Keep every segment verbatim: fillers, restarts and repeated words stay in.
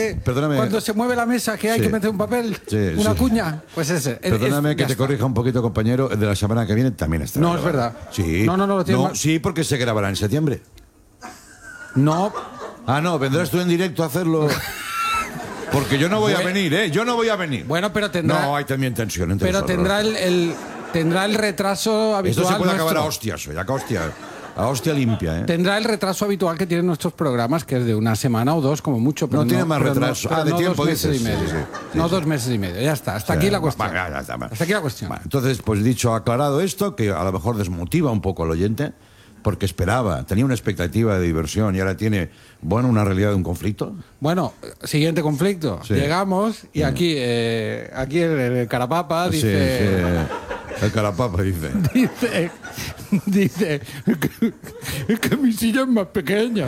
que perdóname. cuando se mueve la mesa que hay Sí. que meter un papel, Sí, una sí. cuña, pues ese. Perdóname es, que ya te está. corrija un poquito, compañero. El de la semana que viene también está. No, es grabado. verdad. Sí. No, no, no, lo tiene mal. Sí, porque se grabará en septiembre. No, Ah, no, vendrás tú en directo a hacerlo. Porque yo no voy a Bueno. venir, ¿eh? Yo no voy a venir. bueno, pero tendrá, No, hay también tensión entre pero nosotros. tendrá el, el- tendrá el retraso habitual. Esto se puede acabar nuestro. a hostias hoy, a hostia, a hostia limpia, ¿eh? Tendrá el retraso habitual que tienen nuestros programas, que es de una semana o dos, como mucho. Pero No tiene más pero retraso. pero Ah, de tiempo dos meses dices. y medio. Sí, sí, sí, no sí. dos meses y medio. Ya está. Hasta Sí, aquí la va, cuestión. va, ya está, va. Hasta aquí la cuestión. Bueno, entonces, pues dicho, aclarado esto, que a lo mejor desmotiva un poco al oyente, porque esperaba, tenía una expectativa de diversión y ahora tiene, bueno, una realidad de un conflicto. Bueno, siguiente conflicto. Sí. Llegamos y aquí, eh, aquí el, el Carapapa dice. Sí, sí. El carapapa dice. Dice, dice que, es que mi silla es más pequeña.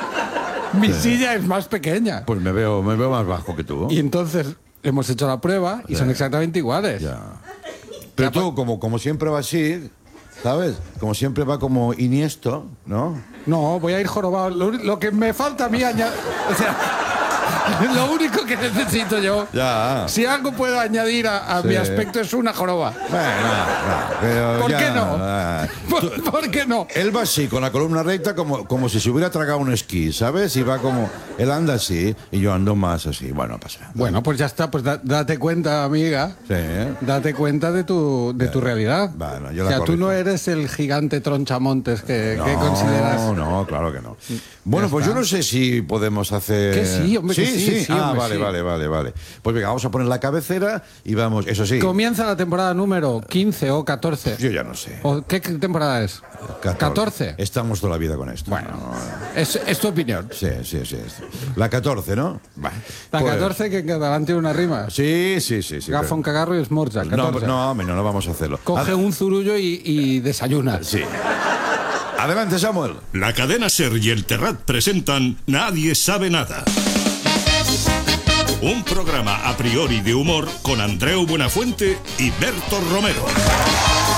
Mi silla es más pequeña. Pues me veo, me veo más bajo que tú. Y entonces hemos hecho la prueba y Sí. son exactamente iguales. Ya. Pero tú, como, como siempre va así, ¿sabes? Como siempre va como iniesto, ¿no? No, voy a ir jorobado. Lo, lo que me falta a mí añadir. O sea, lo único que necesito yo. Ya. Si algo puedo añadir a, a Sí. mi aspecto es una joroba. Bueno, no, pero ¿Por ya, qué no? ah, ¿Por, por qué no? Él va así, con la columna recta, como, como si se hubiera tragado un esquí, ¿sabes? Y va como... Él anda así y yo ando más así. Bueno, pasa nada. Bueno, pues ya está. Pues da- date cuenta, amiga. Sí, ¿eh? Date cuenta de tu, de tu realidad. Bueno, yo o la sea, tú corrijo. no eres el gigante tronchamontes que, No, que consideras. no, claro que no. Bueno, Ya pues está. yo no sé si podemos hacer... Que sí, hombre, que sí, sí, ah, hombre, vale, sí. vale, vale, vale. Pues venga, vamos a poner la cabecera y vamos, eso sí. Comienza la temporada número quince o catorce. Yo ya no sé. ¿O qué temporada es? catorce. Estamos toda la vida con esto. Bueno, No, es, es tu opinión. sí, sí, sí. sí. La catorce, ¿no? Va. La Pues- catorce que cada tiene una rima. Sí, sí, sí. sí Gafón, pero- cagarro y esmorza. No, catorce. no, hombre, no, no vamos a hacerlo. Coge Ad- un zurullo y, y desayuna. Sí. Adelante, Samuel. La cadena SER y el Terrat presentan Nadie sabe nada. Un programa a priori de humor con Andreu Buenafuente y Berto Romero.